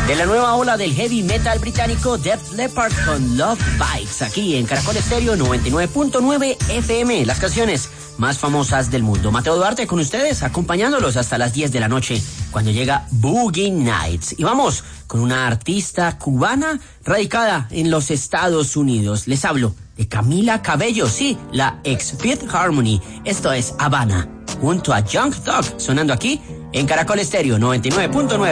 De la nueva ola del heavy metal británico, Def Leppard con Love Bites, aquí en Caracol Estéreo 99.9 FM, las canciones más famosas del mundo. Mateo Duarte con ustedes, acompañándolos hasta las 10 de la noche, cuando llega Boogie Nights. Y vamos con una artista cubana radicada en los Estados Unidos. Les hablo de Camila Cabello, sí, la ex Fifth Harmony. Esto es Habana, junto a Young Thug, sonando aquí en Caracol Estéreo 99.9.